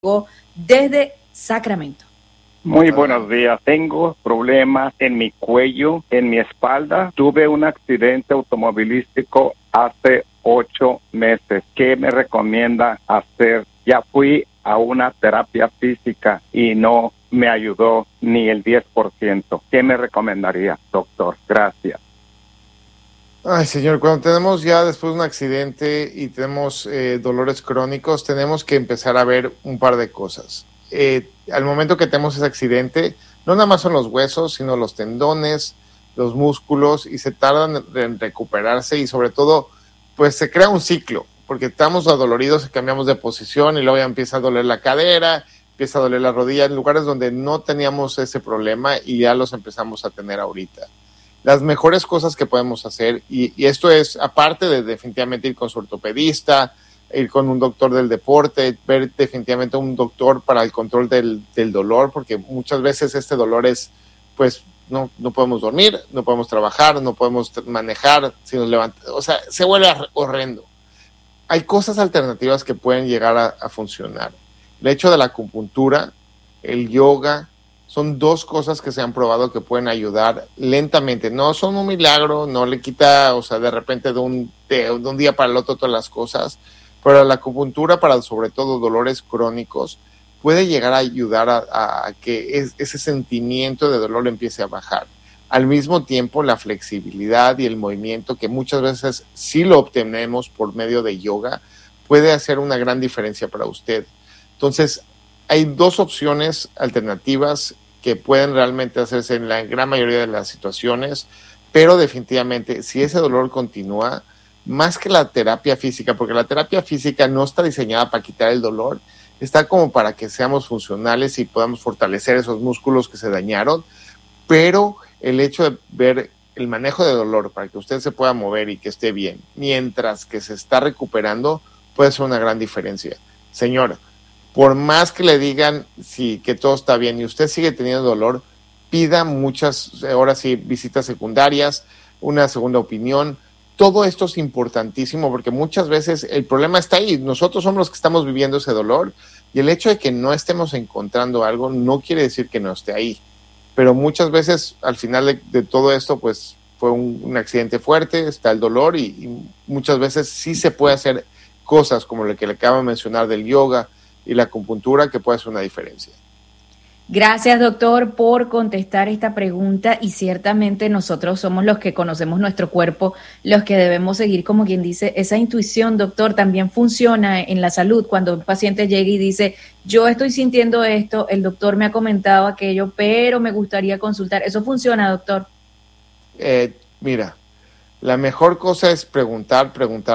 desde Sacramento. Muy buenos días. Tengo problemas en mi cuello, en mi espalda. Tuve un accidente automovilístico hace 8 meses. ¿Qué me recomienda hacer? Ya fui a una terapia física y no me ayudó ni el 10%. ¿Qué me recomendaría, doctor? Gracias. Ay, señor, cuando tenemos ya después de un accidente y tenemos dolores crónicos, tenemos que empezar a ver un par de cosas. Al momento que tenemos ese accidente, no nada más son los huesos, sino los tendones, los músculos, y se tardan en recuperarse y sobre todo, pues se crea un ciclo, porque estamos adoloridos y cambiamos de posición y luego ya empieza a doler la cadera, empieza a doler la rodilla, en lugares donde no teníamos ese problema y ya los empezamos a tener ahorita. Las mejores cosas que podemos hacer, y esto es aparte de definitivamente ir con su ortopedista, ir con un doctor del deporte, ver definitivamente un doctor para el control del dolor, porque muchas veces este dolor es, pues, no podemos dormir, no podemos trabajar, no podemos manejar, si nos levantamos, o sea, se vuelve horrendo. Hay cosas alternativas que pueden llegar a funcionar. El hecho de la acupuntura, el yoga, son dos cosas que se han probado que pueden ayudar lentamente. No son un milagro, no le quita, o sea, de repente de un día para el otro todas las cosas, pero la acupuntura para sobre todo dolores crónicos puede llegar a ayudar a que ese sentimiento de dolor empiece a bajar. Al mismo tiempo, la flexibilidad y el movimiento, que muchas veces sí lo obtenemos por medio de yoga, puede hacer una gran diferencia para usted. Entonces, hay dos opciones alternativas que pueden realmente hacerse en la gran mayoría de las situaciones, pero definitivamente, si ese dolor continúa, más que la terapia física, porque la terapia física no está diseñada para quitar el dolor, está como para que seamos funcionales y podamos fortalecer esos músculos que se dañaron, pero el hecho de ver el manejo de dolor para que usted se pueda mover y que esté bien, mientras que se está recuperando, puede ser una gran diferencia. Señora, por más que le digan que todo está bien y usted sigue teniendo dolor, pida muchas, ahora sí, visitas secundarias, una segunda opinión. Todo esto es importantísimo porque muchas veces el problema está ahí. Nosotros somos los que estamos viviendo ese dolor y el hecho de que no estemos encontrando algo no quiere decir que no esté ahí. Pero muchas veces al final de todo esto pues fue un accidente fuerte, está el dolor y muchas veces sí se puede hacer cosas como lo que le acabo de mencionar del yoga y la acupuntura que puede hacer una diferencia. Gracias, doctor, por contestar esta pregunta y ciertamente nosotros somos los que conocemos nuestro cuerpo, los que debemos seguir, como quien dice, esa intuición, doctor, también funciona en la salud. Cuando un paciente llega y dice, yo estoy sintiendo esto, el doctor me ha comentado aquello, pero me gustaría consultar. ¿Eso funciona, doctor? Mira, la mejor cosa es preguntar.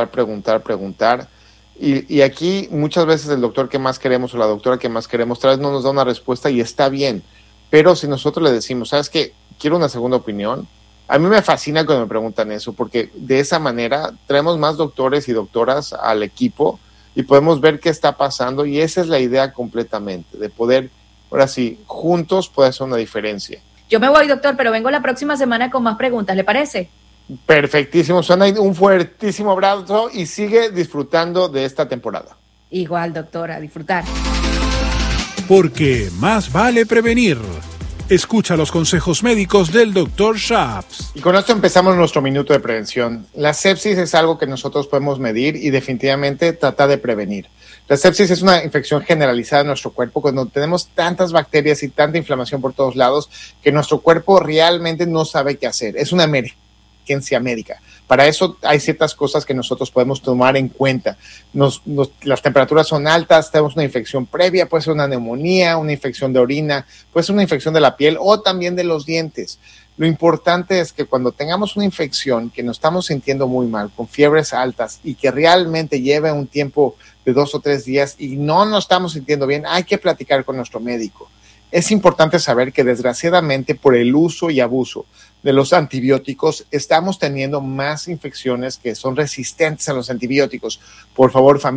Y aquí muchas veces el doctor que más queremos o la doctora que más queremos tal vez no nos da una respuesta y está bien, pero si nosotros le decimos, ¿sabes qué? Quiero una segunda opinión. A mí me fascina cuando me preguntan eso porque de esa manera traemos más doctores y doctoras al equipo y podemos ver qué está pasando y esa es la idea completamente, de poder, ahora sí, juntos puede hacer una diferencia. Yo me voy, doctor, pero vengo la próxima semana con más preguntas, ¿le parece? Perfectísimo, Susana, un fuertísimo abrazo y sigue disfrutando de esta temporada. Igual, doctora, disfrutar. Porque más vale prevenir. Escucha los consejos médicos del Dr. Shaps. Y con esto empezamos nuestro minuto de prevención. La sepsis es algo que nosotros podemos medir y definitivamente tratar de prevenir. La sepsis es una infección generalizada en nuestro cuerpo cuando tenemos tantas bacterias y tanta inflamación por todos lados que nuestro cuerpo realmente no sabe qué hacer. Es una emergencia médica. Para eso hay ciertas cosas que nosotros podemos tomar en cuenta. Las temperaturas son altas, tenemos una infección previa, puede ser una neumonía, una infección de orina, puede ser una infección de la piel o también de los dientes. Lo importante es que cuando tengamos una infección que nos estamos sintiendo muy mal, con fiebres altas y que realmente lleve un tiempo de 2 o 3 días y no nos estamos sintiendo bien, hay que platicar con nuestro médico. Es importante saber que desgraciadamente por el uso y abuso de los antibióticos estamos teniendo más infecciones que son resistentes a los antibióticos. Por favor, familia,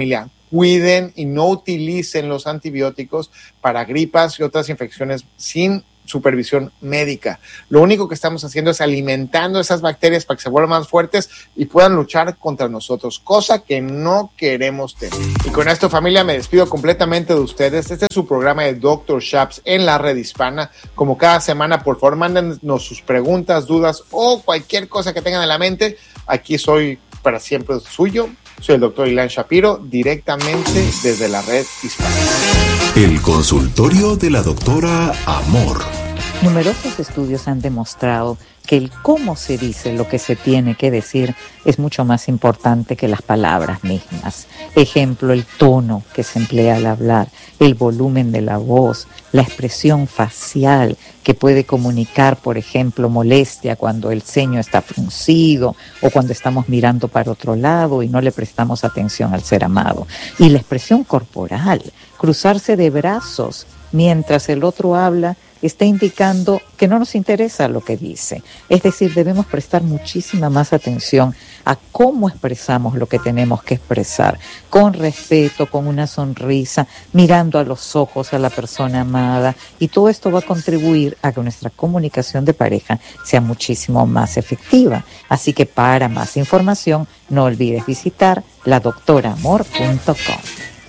cuiden y no utilicen los antibióticos para gripas y otras infecciones sin supervisión médica. Lo único que estamos haciendo es alimentando esas bacterias para que se vuelvan más fuertes y puedan luchar contra nosotros, cosa que no queremos tener. Y con esto, familia, me despido completamente de ustedes. Este es su programa de Dr. Shaps en la red hispana. Como cada semana, por favor, mándenos sus preguntas, dudas o cualquier cosa que tengan en la mente. Aquí soy para siempre suyo. Soy el doctor Ilan Shapiro, directamente desde la red hispana. El consultorio de la doctora Amor. Numerosos estudios han demostrado que el cómo se dice lo que se tiene que decir es mucho más importante que las palabras mismas. Ejemplo, el tono que se emplea al hablar, el volumen de la voz, la expresión facial que puede comunicar, por ejemplo, molestia cuando el ceño está fruncido o cuando estamos mirando para otro lado y no le prestamos atención al ser amado. Y la expresión corporal, cruzarse de brazos mientras el otro habla, está indicando que no nos interesa lo que dice. Es decir, debemos prestar muchísima más atención a cómo expresamos lo que tenemos que expresar, con respeto, con una sonrisa, mirando a los ojos a la persona amada, y todo esto va a contribuir a que nuestra comunicación de pareja sea muchísimo más efectiva. Así que para más información, no olvides visitar ladoctoramor.com.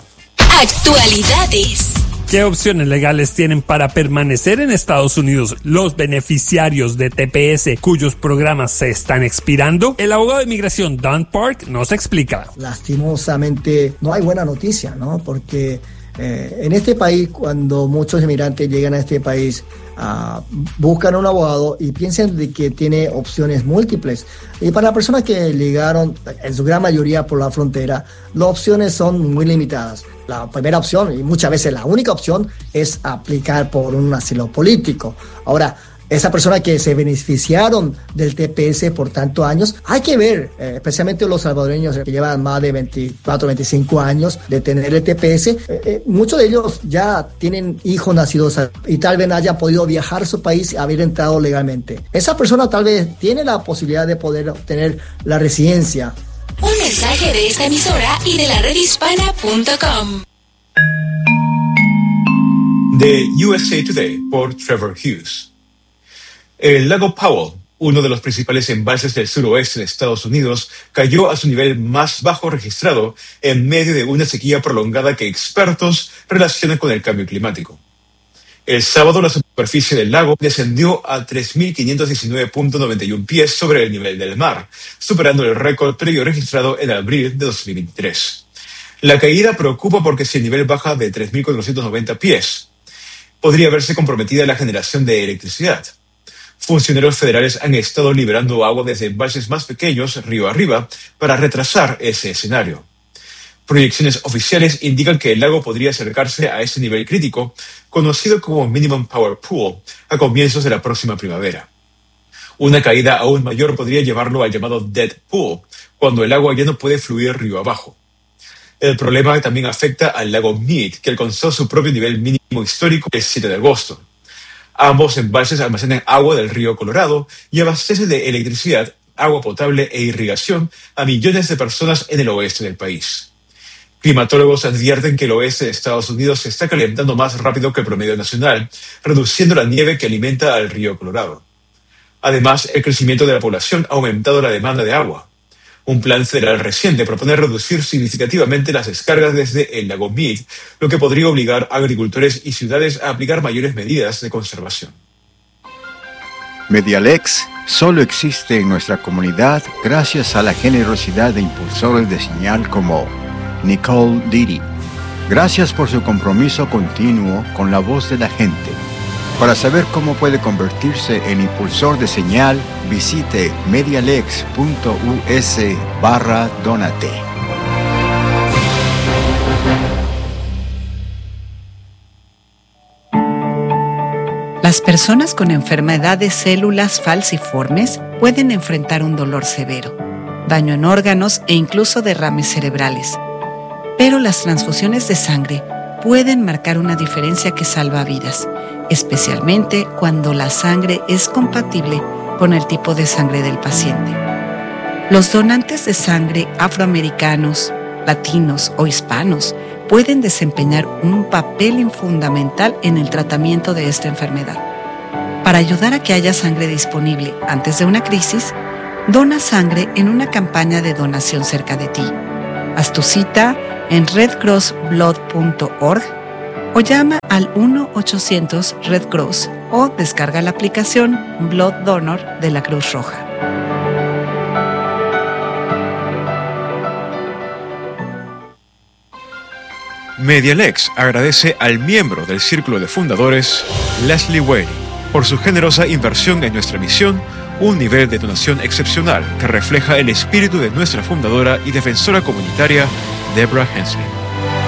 Actualidades. ¿Qué opciones legales tienen para permanecer en Estados Unidos los beneficiarios de TPS cuyos programas se están expirando? El abogado de inmigración Don Park nos explica. Lastimosamente no hay buena noticia, ¿no? Porque en este país, cuando muchos inmigrantes llegan a este país, buscan un abogado y piensan de que tiene opciones múltiples. Y para personas que llegaron, en su gran mayoría por la frontera, las opciones son muy limitadas. La primera opción, y muchas veces la única opción, es aplicar por un asilo político. Ahora, esas personas que se beneficiaron del TPS por tantos años, hay que ver, especialmente los salvadoreños que llevan más de 24, 25 años de tener el TPS, muchos de ellos ya tienen hijos nacidos y tal vez hayan podido viajar a su país y haber entrado legalmente. Esa persona tal vez tiene la posibilidad de poder obtener la residencia. Un mensaje de esta emisora y de la redhispana.com. De USA Today por Trevor Hughes. El lago Powell, uno de los principales embalses del suroeste de Estados Unidos, cayó a su nivel más bajo registrado en medio de una sequía prolongada que expertos relacionan con el cambio climático. El sábado la superficie del lago descendió a 3.519.91 pies sobre el nivel del mar, superando el récord previo registrado en abril de 2023. La caída preocupa porque si el nivel baja de 3.490 pies, podría verse comprometida la generación de electricidad. Funcionarios federales han estado liberando agua desde embalses más pequeños, río arriba, para retrasar ese escenario. Proyecciones oficiales indican que el lago podría acercarse a ese nivel crítico, conocido como Minimum Power Pool, a comienzos de la próxima primavera. Una caída aún mayor podría llevarlo al llamado Dead Pool, cuando el agua ya no puede fluir río abajo. El problema también afecta al lago Mead, que alcanzó su propio nivel mínimo histórico el 7 de agosto. Ambos embalses almacenan agua del río Colorado y abastecen de electricidad, agua potable e irrigación a millones de personas en el oeste del país. Climatólogos advierten que el oeste de Estados Unidos se está calentando más rápido que el promedio nacional, reduciendo la nieve que alimenta al río Colorado. Además, el crecimiento de la población ha aumentado la demanda de agua. Un plan federal reciente propone reducir significativamente las descargas desde el lago Mead, lo que podría obligar a agricultores y ciudades a aplicar mayores medidas de conservación. Medialex solo existe en nuestra comunidad gracias a la generosidad de impulsores de señal como Nicole Didi. Gracias por su compromiso continuo con la voz de la gente. Para saber cómo puede convertirse en impulsor de señal, visite medialex.us/donate. Las personas con enfermedad de células falciformes pueden enfrentar un dolor severo, daño en órganos e incluso derrames cerebrales. Pero las transfusiones de sangre pueden marcar una diferencia que salva vidas, especialmente cuando la sangre es compatible con el tipo de sangre del paciente. Los donantes de sangre afroamericanos, latinos o hispanos pueden desempeñar un papel fundamental en el tratamiento de esta enfermedad. Para ayudar a que haya sangre disponible antes de una crisis, dona sangre en una campaña de donación cerca de ti. Haz tu cita en redcrossblood.org o llama al 1-800-RED-CROSS o descarga la aplicación Blood Donor de la Cruz Roja. Medialex agradece al miembro del Círculo de Fundadores, Leslie Whaley, por su generosa inversión en nuestra misión, un nivel de donación excepcional que refleja el espíritu de nuestra fundadora y defensora comunitaria, Deborah Hensley.